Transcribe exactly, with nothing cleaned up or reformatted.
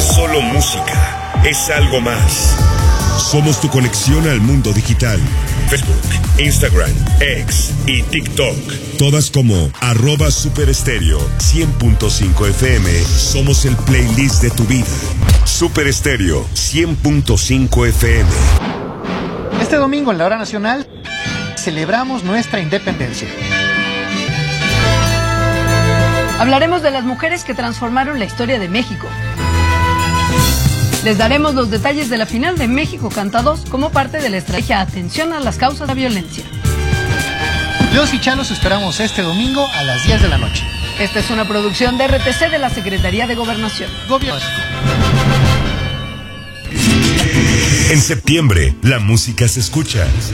solo música, es algo más. Somos tu conexión al mundo digital. Facebook, Instagram, X y TikTok. Todas como arroba Super Estéreo cien punto cinco F M. Somos el playlist de tu vida. Super Estéreo cien punto cinco F M. Este domingo en la hora nacional celebramos nuestra independencia. Hablaremos de las mujeres que transformaron la historia de México. Les daremos los detalles de la final de México Canta dos como parte de la estrategia Atención a las causas de la violencia. Los y Chalos esperamos este domingo a las diez de la noche. Esta es una producción de R T C de la Secretaría de Gobernación. Gobierno. En septiembre, la música se escucha.